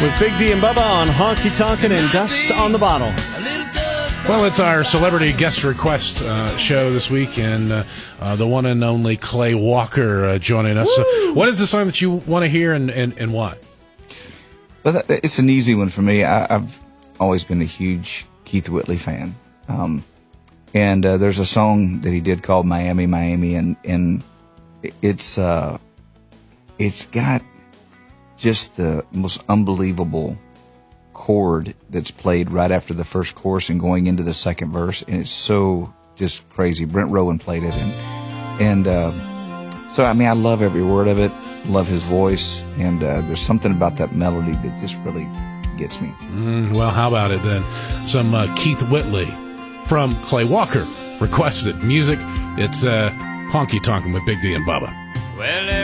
with Big D and Bubba on Honky Tonkin' and Dust on the Bottle. Well, it's our celebrity guest request show this week, and the one and only Clay Walker joining us. What is the song that you want to hear, and why? Well, it's an easy one for me. I've always been a huge Keith Whitley fan. And there's a song that he did called Miami, Miami, and it's got just the most unbelievable chord that's played right after the first chorus and going into the second verse, and it's so just crazy. Brent Rowan played it, and so I mean, I love every word of it, love his voice, and there's something about that melody that just really gets me. Well, how about it then? Some Keith Whitley from Clay Walker requested music. It's Honky Tonkin' with Big D and Bubba. Well,